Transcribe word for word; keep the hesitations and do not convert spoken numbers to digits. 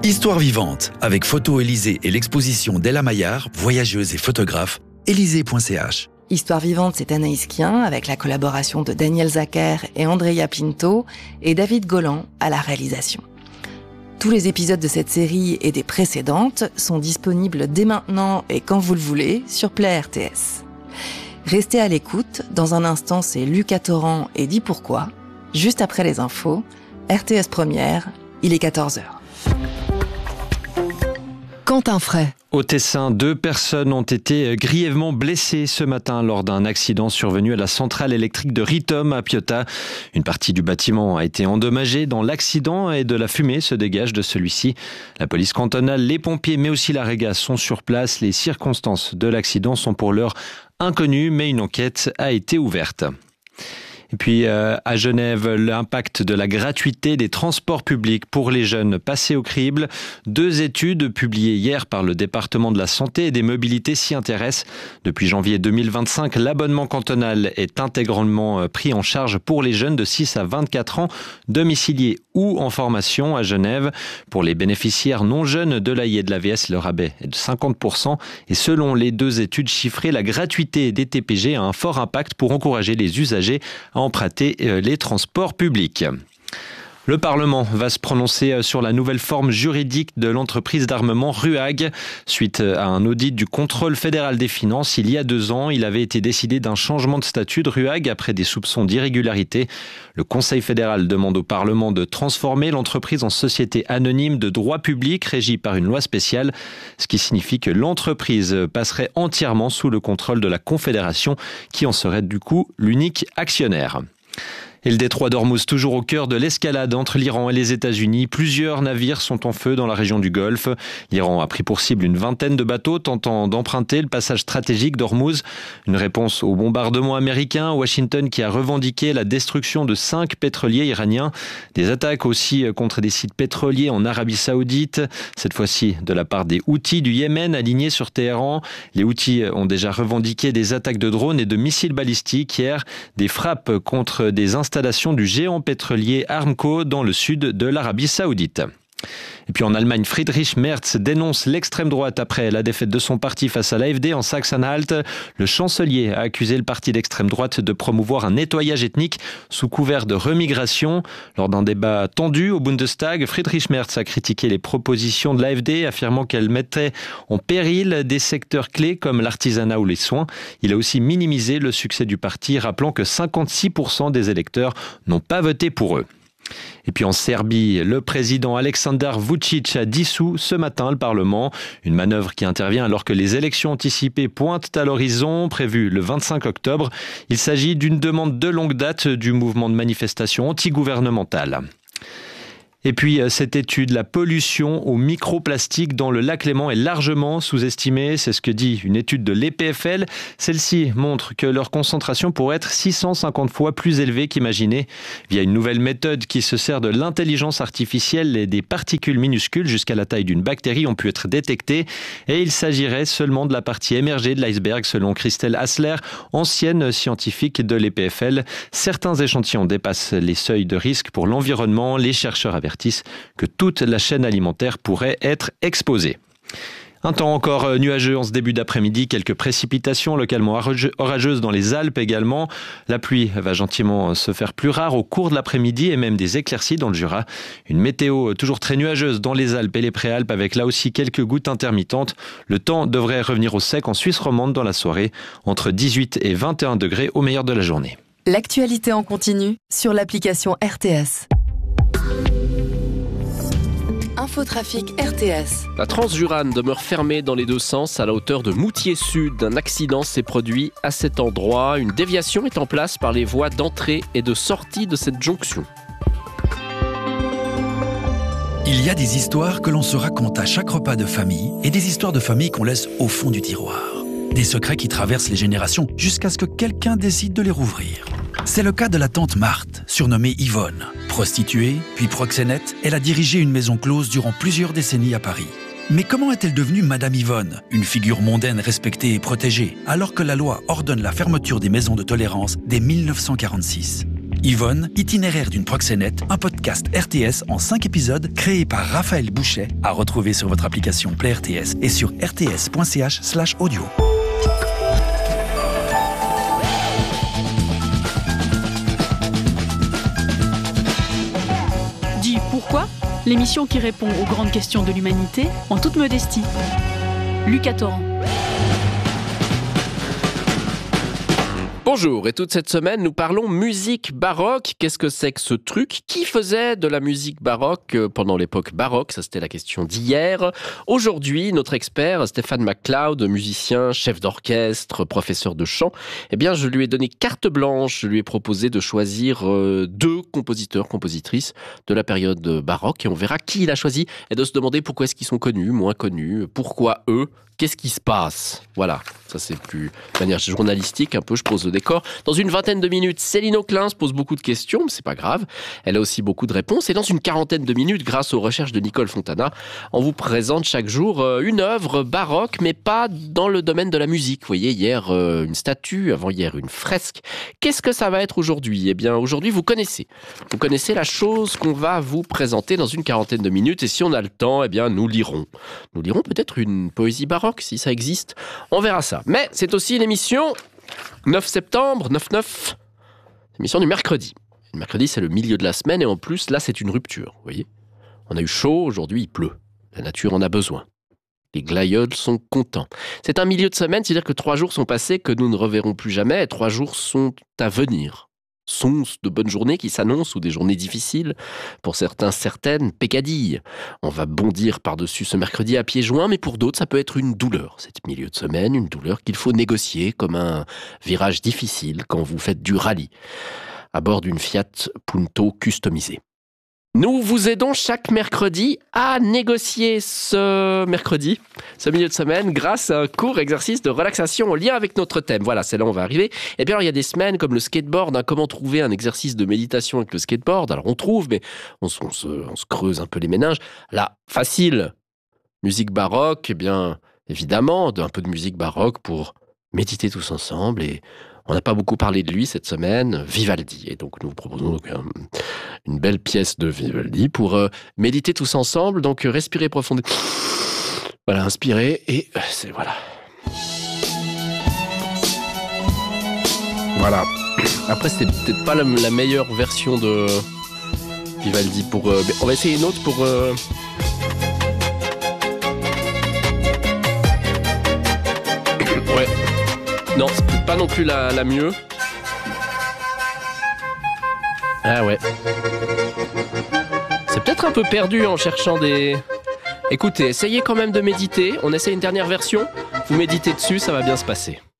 Histoire vivante, avec Photo Élysée et l'exposition d'Ella Maillard, voyageuse et photographe, élysée point c h. Histoire vivante, c'est Anaïs Kien, avec la collaboration de Daniel Zacher et Andrea Pinto, et David Golan à la réalisation. Tous les épisodes de cette série et des précédentes sont disponibles dès maintenant et quand vous le voulez sur Play R T S. Restez à l'écoute, dans un instant c'est Lucas Torrent et Dis Pourquoi. Juste après les infos, R T S Première, il est quatorze heures. Quentin Fray. Au Tessin, deux personnes ont été grièvement blessées ce matin lors d'un accident survenu à la centrale électrique de Ritom à Piotta. Une partie du bâtiment a été endommagée dans l'accident et de la fumée se dégage de celui-ci. La police cantonale, les pompiers mais aussi la Réga sont sur place. Les circonstances de l'accident sont pour l'heure inconnues, mais une enquête a été ouverte. Et puis euh, à Genève, l'impact de la gratuité des transports publics pour les jeunes passés au crible. Deux études publiées hier par le département de la santé et des mobilités s'y intéressent. Depuis janvier deux mille vingt-cinq, l'abonnement cantonal est intégralement pris en charge pour les jeunes de six à vingt-quatre ans, domiciliés ou en formation à Genève. Pour les bénéficiaires non jeunes de l'A I et de l'A V S, le rabais est de cinquante pour cent. Et selon les deux études chiffrées, la gratuité des T P G a un fort impact pour encourager les usagers à emprunter les transports publics. Le Parlement va se prononcer sur la nouvelle forme juridique de l'entreprise d'armement RUAG. Suite à un audit du contrôle fédéral des finances, il y a deux ans, il avait été décidé d'un changement de statut de RUAG après des soupçons d'irrégularité. Le Conseil fédéral demande au Parlement de transformer l'entreprise en société anonyme de droit public régie par une loi spéciale, ce qui signifie que l'entreprise passerait entièrement sous le contrôle de la Confédération, qui en serait du coup l'unique actionnaire. Et le détroit d'Ormuz, toujours au cœur de l'escalade entre l'Iran et les États-Unis. Plusieurs navires sont en feu dans la région du Golfe. L'Iran a pris pour cible une vingtaine de bateaux tentant d'emprunter le passage stratégique d'Ormuz. Une réponse au bombardement américain, Washington qui a revendiqué la destruction de cinq pétroliers iraniens. Des attaques aussi contre des sites pétroliers en Arabie Saoudite. Cette fois-ci de la part des Houthis du Yémen alignés sur Téhéran. Les Houthis ont déjà revendiqué des attaques de drones et de missiles balistiques hier. Des frappes contre des installations du géant pétrolier Aramco dans le sud de l'Arabie Saoudite. Et puis en Allemagne, Friedrich Merz dénonce l'extrême droite après la défaite de son parti face à l'A F D en Sachsen-Anhalt. Le chancelier a accusé le parti d'extrême droite de promouvoir un nettoyage ethnique sous couvert de remigration. Lors d'un débat tendu au Bundestag, Friedrich Merz a critiqué les propositions de l'A F D, affirmant qu'elles mettaient en péril des secteurs clés comme l'artisanat ou les soins. Il a aussi minimisé le succès du parti, rappelant que cinquante-six pour cent des électeurs n'ont pas voté pour eux. Et puis en Serbie, le président Aleksandar Vučić a dissous ce matin le Parlement. Une manœuvre qui intervient alors que les élections anticipées pointent à l'horizon, prévues le vingt-cinq octobre. Il s'agit d'une demande de longue date du mouvement de manifestation antigouvernementale. Et puis cette étude, la pollution au microplastique dans le lac Léman est largement sous-estimée. C'est ce que dit une étude de l'E P F L. Celle-ci montre que leur concentration pourrait être six cent cinquante fois plus élevée qu'imaginé. Via une nouvelle méthode qui se sert de l'intelligence artificielle, et des particules minuscules jusqu'à la taille d'une bactérie ont pu être détectées. Et il s'agirait seulement de la partie émergée de l'iceberg, selon Christelle Hassler, ancienne scientifique de l'E P F L. Certains échantillons dépassent les seuils de risque pour l'environnement. Les chercheurs avertissent que toute la chaîne alimentaire pourrait être exposée. Un temps encore nuageux en ce début d'après-midi, quelques précipitations localement orageuses dans les Alpes également. La pluie va gentiment se faire plus rare au cours de l'après-midi et même des éclaircies dans le Jura. Une météo toujours très nuageuse dans les Alpes et les Préalpes avec là aussi quelques gouttes intermittentes. Le temps devrait revenir au sec en Suisse romande dans la soirée, entre dix-huit et vingt et un degrés au meilleur de la journée. L'actualité en continu sur l'application R T S. Infotrafic R T S. La Transjurane demeure fermée dans les deux sens à la hauteur de Moutier Sud. Un accident s'est produit à cet endroit. Une déviation est en place par les voies d'entrée et de sortie de cette jonction. Il y a des histoires que l'on se raconte à chaque repas de famille et des histoires de famille qu'on laisse au fond du tiroir. Des secrets qui traversent les générations jusqu'à ce que quelqu'un décide de les rouvrir. C'est le cas de la tante Marthe, surnommée Yvonne. Prostituée, puis proxénète, elle a dirigé une maison close durant plusieurs décennies à Paris. Mais comment est-elle devenue Madame Yvonne, une figure mondaine respectée et protégée, alors que la loi ordonne la fermeture des maisons de tolérance dès mille neuf cent quarante-six ? Yvonne, itinéraire d'une proxénète, un podcast R T S en cinq épisodes créé par Raphaël Bouchet, à retrouver sur votre application Play R T S et sur r t s point c h slash audio. Dis pourquoi ? L'émission qui répond aux grandes questions de l'humanité en toute modestie. Lucas Torrent. Bonjour, et toute cette semaine, nous parlons musique baroque. Qu'est-ce que c'est que ce truc ? Qui faisait de la musique baroque pendant l'époque baroque ? Ça, c'était la question d'hier. Aujourd'hui, notre expert, Stéphane McLeod, musicien, chef d'orchestre, professeur de chant, eh bien, je lui ai donné carte blanche. Je lui ai proposé de choisir euh, deux compositeurs, compositrices de la période baroque, et on verra qui il a choisi, et de se demander pourquoi est-ce qu'ils sont connus, moins connus, pourquoi eux, qu'est-ce qui se passe ? Voilà, ça c'est plus de manière journalistique, un peu, je pose le décor. Dans une vingtaine de minutes, Céline Auclin se pose beaucoup de questions, mais c'est pas grave. Elle a aussi beaucoup de réponses. Et dans une quarantaine de minutes, grâce aux recherches de Nicole Fontana, on vous présente chaque jour une œuvre baroque, mais pas dans le domaine de la musique. Vous voyez, hier une statue, avant-hier une fresque. Qu'est-ce que ça va être aujourd'hui ? Eh bien, aujourd'hui, vous connaissez. Vous connaissez la chose qu'on va vous présenter dans une quarantaine de minutes. Et si on a le temps, eh bien, nous lirons. Nous lirons peut-être une poésie baroque, si ça existe, on verra ça. Mais c'est aussi l'émission neuf septembre, neuf neuf, l'émission du mercredi. Le mercredi, c'est le milieu de la semaine, et en plus, là, c'est une rupture, vous voyez. On a eu chaud, aujourd'hui, il pleut. La nature en a besoin. Les glaïeuls sont contents. C'est un milieu de semaine, c'est-à-dire que trois jours sont passés, que nous ne reverrons plus jamais, et trois jours sont à venir. Sont de bonnes journées qui s'annoncent ou des journées difficiles, pour certains, certaines, pécadilles. On va bondir par-dessus ce mercredi à pieds joints, mais pour d'autres, ça peut être une douleur. C'est milieu de semaine, une douleur qu'il faut négocier comme un virage difficile quand vous faites du rallye, à bord d'une Fiat Punto customisée. Nous vous aidons chaque mercredi à négocier ce mercredi, ce milieu de semaine, grâce à un court exercice de relaxation en lien avec notre thème. Voilà, c'est là où on va arriver. Et bien alors, il y a des semaines comme le skateboard. Hein, comment trouver un exercice de méditation avec le skateboard ? Alors, on trouve, mais on, on, se, on se creuse un peu les méninges. Là, facile. Musique baroque, eh bien, évidemment, un peu de musique baroque pour méditer tous ensemble. Et on n'a pas beaucoup parlé de lui cette semaine, Vivaldi. Et donc, nous vous proposons donc un, une belle pièce de Vivaldi pour euh, méditer tous ensemble. Donc, respirez profondément. Voilà, inspirez et euh, c'est voilà. Voilà. Après, c'était peut-être pas la, la meilleure version de Vivaldi pour. Euh, on va essayer une autre pour. Euh... Ouais. Non, c'est peut-être pas non plus la, la mieux. Ah ouais. C'est peut-être un peu perdu en cherchant des... Écoutez, essayez quand même de méditer. On essaie une dernière version. Vous méditez dessus, ça va bien se passer.